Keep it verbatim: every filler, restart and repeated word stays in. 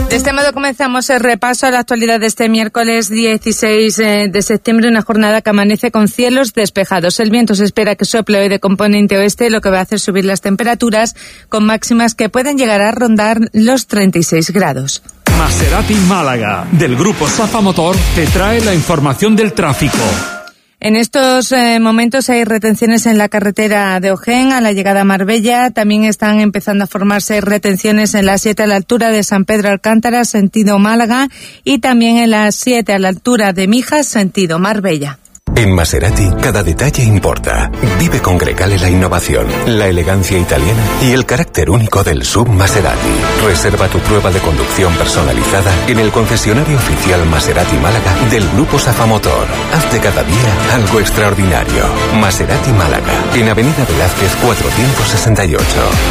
De este modo comenzamos el repaso a la actualidad de este miércoles dieciséis de septiembre, una jornada que amanece con cielos despejados. El viento se espera que sople hoy de componente oeste, lo que va a hacer subir las temperaturas con máximas que pueden llegar a rondar los treinta y seis grados. Maserati Málaga, del grupo Safa Motor, te trae la información del tráfico. En estos eh, momentos hay retenciones en la carretera de Ojén a la llegada a Marbella. También están empezando a formarse retenciones en la siete a la altura de San Pedro Alcántara, sentido Málaga, y también en la siete a la altura de Mijas, sentido Marbella. En Maserati, cada detalle importa. Vive con Grecale la innovación, la elegancia italiana y el carácter único del S U V Maserati. Reserva tu prueba de conducción personalizada en el concesionario oficial Maserati Málaga del Grupo Safa Motor. Haz de cada día algo extraordinario. Maserati Málaga, en Avenida Velázquez cuatrocientos sesenta y ocho.